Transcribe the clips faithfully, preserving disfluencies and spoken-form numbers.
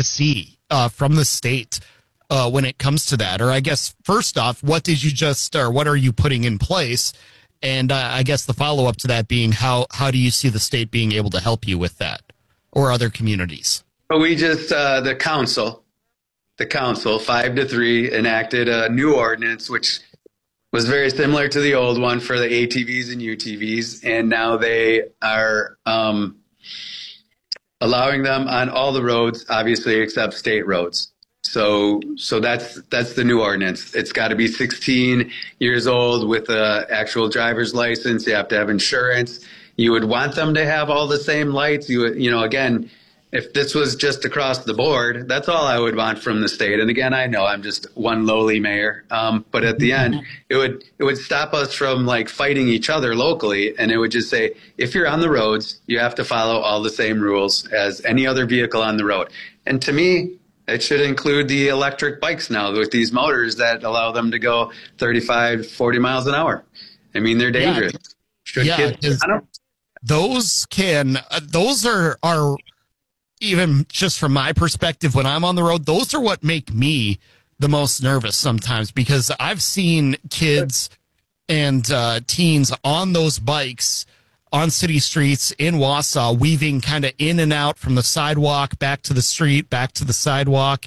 to see uh, from the state uh, when it comes to that? Or I guess, first off, what did you just, or what are you putting in place? And uh, I guess the follow-up to that being, how, how do you see the state being able to help you with that, or other communities? We just, uh, the council, the council, five to three, enacted a new ordinance, which was very similar to the old one for the A T Vs and U T Vs. And now they are um, allowing them on all the roads, obviously, except state roads. So, so that's that's the new ordinance. It's got to be sixteen years old with an actual driver's license. You have to have insurance. You would want them to have all the same lights. You would, you know, again, if this was just across the board, that's all I would want from the state. And again, I know I'm just one lowly mayor, um, but at the end, it would it would stop us from like fighting each other locally, and it would just say, if you're on the roads, you have to follow all the same rules as any other vehicle on the road. And to me, it should include the electric bikes now with these motors that allow them to go thirty-five, forty miles an hour. I mean, they're dangerous. Yeah, Should yeah, kids, I don't, those can, uh, those are, are even just from my perspective, when I'm on the road, those are what make me the most nervous sometimes, because I've seen kids and uh, teens on those bikes on city streets in Wausau, weaving kind of in and out from the sidewalk, back to the street, back to the sidewalk,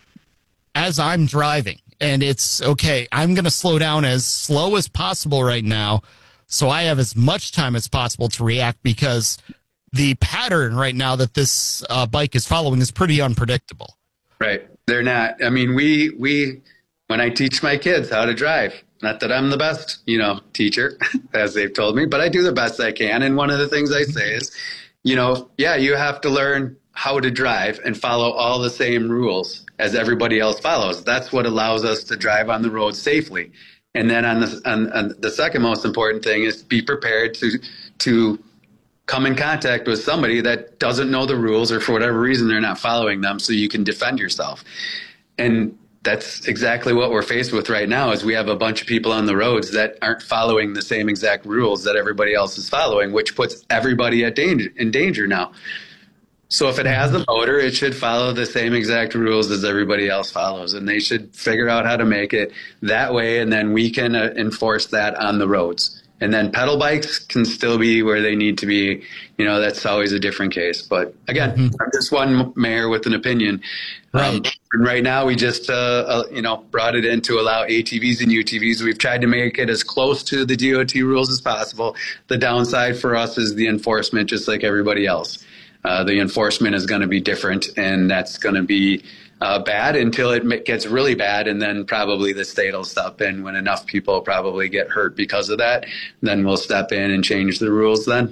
as I'm driving. And it's, okay, I'm going to slow down as slow as possible right now, so I have as much time as possible to react, because the pattern right now that this uh, bike is following is pretty unpredictable. Right. They're not. I mean, we, we, when I teach my kids how to drive, not that I'm the best, you know, teacher, as they've told me, but I do the best I can. And one of the things I say is, you know, yeah, you have to learn how to drive and follow all the same rules as everybody else follows. That's what allows us to drive on the road safely. And then on the, on, on the second most important thing is be prepared to, to come in contact with somebody that doesn't know the rules, or for whatever reason, they're not following them, so you can defend yourself. And that's exactly what we're faced with right now, is we have a bunch of people on the roads that aren't following the same exact rules that everybody else is following, which puts everybody at danger, in danger now. So if it has a motor, it should follow the same exact rules as everybody else follows, and they should figure out how to make it that way, and then we can uh, enforce that on the roads. And then pedal bikes can still be where they need to be. You know, that's always a different case. But again, mm-hmm. I'm just one mayor with an opinion. Right. Um, and right now, we just, uh, uh, you know, brought it in to allow A T Vs and U T Vs. We've tried to make it as close to the D O T rules as possible. The downside for us is the enforcement, just like everybody else. Uh, the enforcement is going to be different, and that's going to be Uh, bad until it gets really bad, and then probably the state will step in when enough people probably get hurt because of that. Then we'll step in and change the rules then.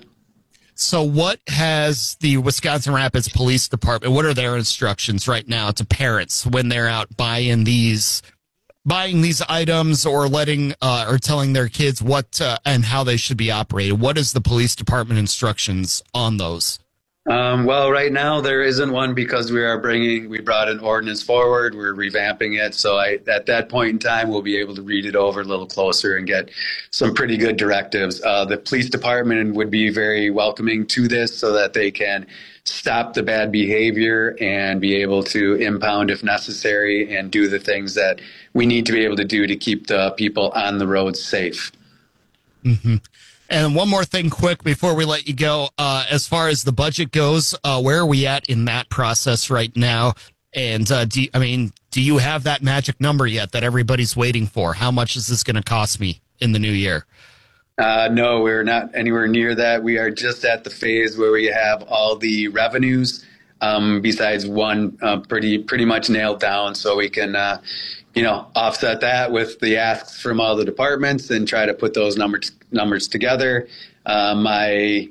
So what has the Wisconsin Rapids Police Department, what are their instructions right now to parents when they're out buying these buying these items, or letting uh, or telling their kids what uh, and how they should be operated? What is the police department instructions on those? Um, well, right now there isn't one, because we are bringing, we brought an ordinance forward. We're revamping it. So I, at that point in time, we'll be able to read it over a little closer and get some pretty good directives. Uh, the police department would be very welcoming to this, so that they can stop the bad behavior and be able to impound if necessary, and do the things that we need to be able to do to keep the people on the roads safe. Mm-hmm. And one more thing quick before we let you go. Uh, as far as the budget goes, uh, where are we at in that process right now? And uh, do you, I mean, do you have that magic number yet that everybody's waiting for? How much is this going to cost me in the new year? Uh, no, we're not anywhere near that. We are just at the phase where we have all the revenues, um, besides one uh, pretty pretty much nailed down, so we can uh, you know, offset that with the asks from all the departments and try to put those numbers numbers together. Uh, my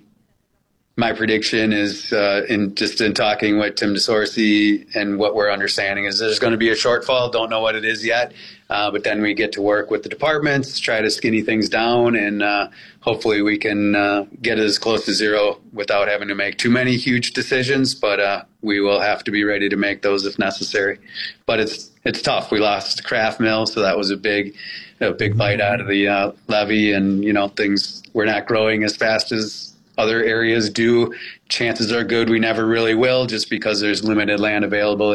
my prediction is, uh, in just in talking with Tim DeSorcy, and what we're understanding is there's going to be a shortfall. Don't know what it is yet, uh, but then we get to work with the departments, try to skinny things down, and uh, hopefully we can uh, get as close to zero without having to make too many huge decisions. But uh, we will have to be ready to make those if necessary. But it's it's tough. We lost the craft mill, so that was a big a big bite out of the uh, levy, and you know, things we're not growing as fast as other areas do. Chances are good we never really will, just because there's limited land available